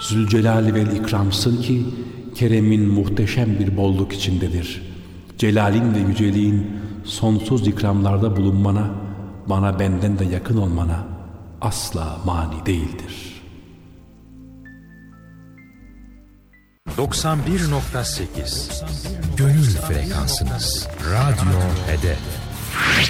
Zülcelal vel ikramsın ki keremin muhteşem bir bolluk içindedir. Celalin ve yüceliğin sonsuz ikramlarda bulunmana, bana benden de yakın olmana asla mani değildir. 91.8 Gönül frekansınız. Radyo Hedef.